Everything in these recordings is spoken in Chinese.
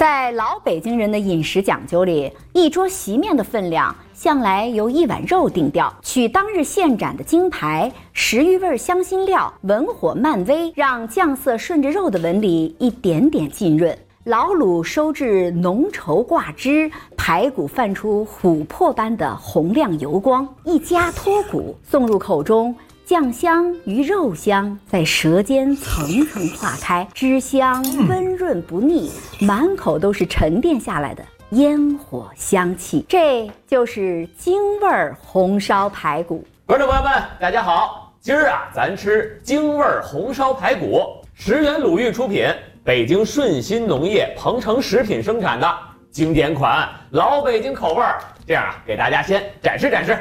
在老北京人的饮食讲究里，一桌席面的分量向来由一碗肉定调，取当日现斩的金排，10余味香辛料，文火慢煨，让酱色顺着肉的纹理一点点浸润。老卤收至浓稠挂汁，排骨泛出琥珀般的红亮油光，一夹脱骨，送入口中。酱香与肉香在舌尖层层化开，汁香温润不腻，满口都是沉淀下来的烟火香气。这就是京味红烧排骨。 观众朋友们，大家好，今儿咱吃京味红烧排骨，石原鲁豫出品，北京顺心农业鹏城食品生产的经典款，老北京口味儿。这样给大家先展示展示。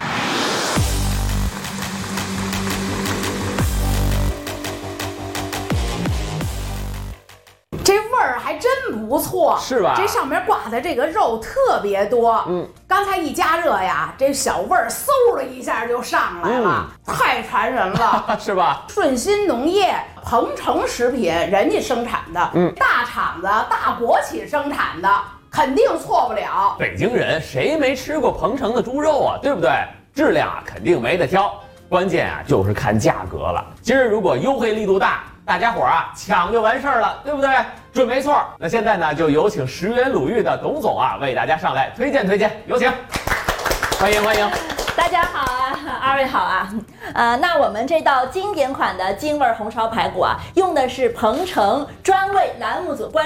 这味儿还真不错， 是吧？ 这上面挂的这个肉特别多，刚才一加热呀，这小味儿嗖了一下就上来了，太馋人了， 是吧？ 顺心农业鹏城食品人家生产的，大厂子大国企生产的，肯定错不了。 北京人谁没吃过鹏城的猪肉啊？对不对？质量肯定没得挑，关键就是看价格了。今儿如果优惠力度大，大家伙抢就完事儿了，对不对？准没错。那现在呢，就有请石原鲁豫的董总为大家上来推荐推荐，有请，欢迎欢迎。 大家好二位好那我们这道经典款的京味红烧排骨用的是鹏城专为栏目组